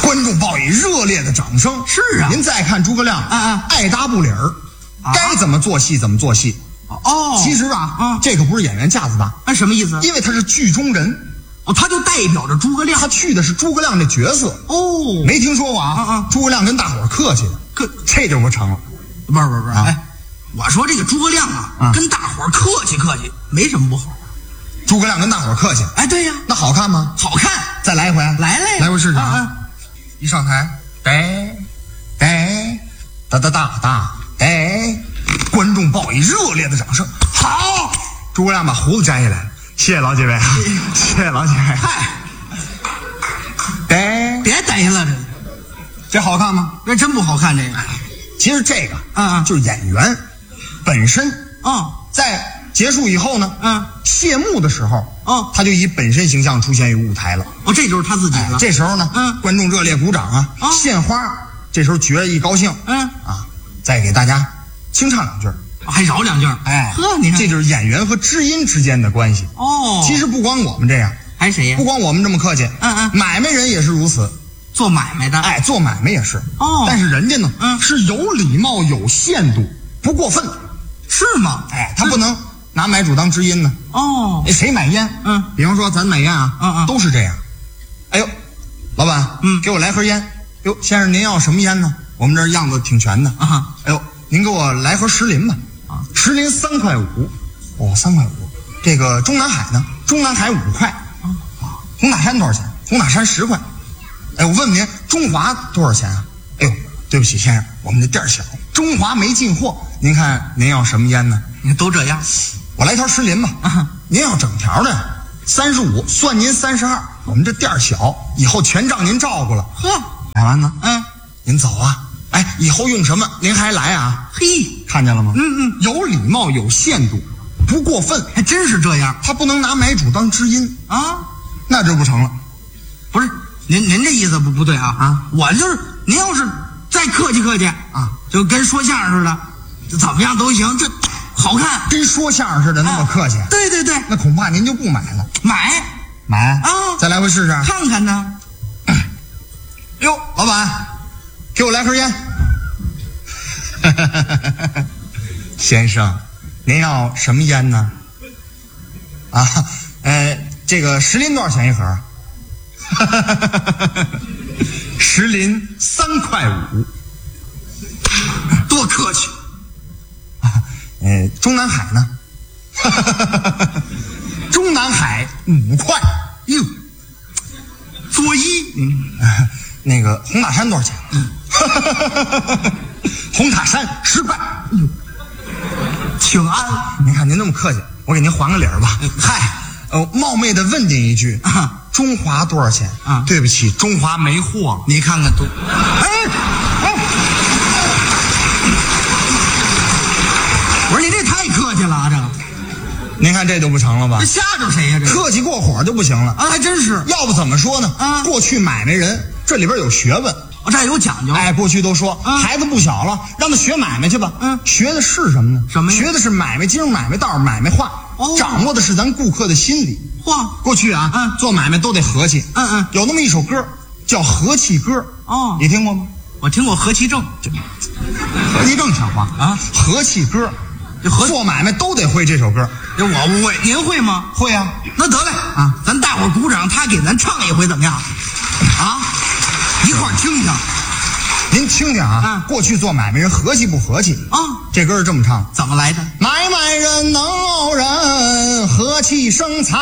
观众报以热烈的掌声。 是啊， 您再看诸葛亮，爱答不理儿，该怎么做戏怎么做戏。 哦， 其实啊，这可不是演员架子大。 什么意思？ 因为他是剧中人。 他就代表着诸葛亮， 他去的是诸葛亮这角色。 哦， 没听说过啊？诸葛亮跟大伙儿客气的，这就不成了。 不是，我说这个诸葛亮跟大伙儿客气客气，没什么不好。 诸葛亮跟大伙儿客气， 对呀， 那好看吗？ 好看， 再来一回，来回试试啊！ 一上台，哒，观众报以热烈的掌声。好，诸葛亮把胡子摘下来了。谢谢老几位，谢谢老几位。 嗨，别逮了， 这好看吗？ 这真不好看。这个， 其实这个就是演员本身在结束以后呢，谢幕的时候，他就以本身形象出现于舞台了。 这就是他自己了。 这时候呢，观众热烈鼓掌献花。这时候觉得一高兴，再给大家清唱两句。还饶两句， 你看，这就是演员和知音之间的关系。其实不光我们这样， 还谁呀？ 不光我们这么客气，买卖人也是如此。 做买卖的， 做买卖也是。但是人家呢，是有礼貌、有限度，不过分， 是吗？ 他不能拿买主当知音呢。谁买烟？比方说咱买烟都是这样。哎呦，老板，给我来盒烟。哟，先生您要什么烟呢？我们这样子挺全的。哎呦，您给我来盒石林吧。石林3.5块。3.5块。这个中南海呢？中南海5块。红塔山多少钱？红塔山10块。哎，我问问您，中华多少钱啊？哎呦，对不起先生，我们这店小，中华没进货。您看您要什么烟呢？ 您都这样， 我来条石林吧。您要整条的，35，算您32。我们这店小，以后全让您照顾了。买完呢？您走啊。以后用什么您还来啊？看见了吗？有礼貌有限度，不过分。 还真是这样。 他不能拿买主当知音那就不成了。 不是您这意思不对我就是您要是再客气客气就跟说相声似的，怎么样都行，这好看， 跟说相声似的那么客气。 对， 那恐怕您就不买了。买再来回试试看看呢。 哟，老板，给我来盒烟。先生，您要什么烟呢？这个石林多少钱一盒？石林3.5块。 多客气。 中南海呢？中南海5块。 哟，作揖。 那个红塔山多少钱？红塔山10块。 请安。 您看您那么客气，我给您还个理儿吧。冒昧的问您一句，中华多少钱？对不起，中华没货了。 你看看都。我说你这太客气了这个。 您看这就不成了吧？ 这吓着谁呀？这客气过火就不行了还真是。 要不怎么说呢？过去买卖人这里边有学问， 这有讲究。 过去都说孩子不小了，让他学买卖去吧。学的是什么呢？ 什么呀？ 学的是买卖经、买卖道、买卖话，掌握的是咱顾客的心理。过去做买卖都得和气。有那么一首歌叫《和气歌》。你听过吗？ 我听过和气正。 和气正像话和气歌。做买卖都得会这首歌。 我不会，您会吗？ 会啊。 那得嘞咱大伙儿鼓掌，他给咱唱一回怎么样？一块儿听听。 您听听过去做买卖人和气不和气这歌是这么唱。 怎么来的？ 买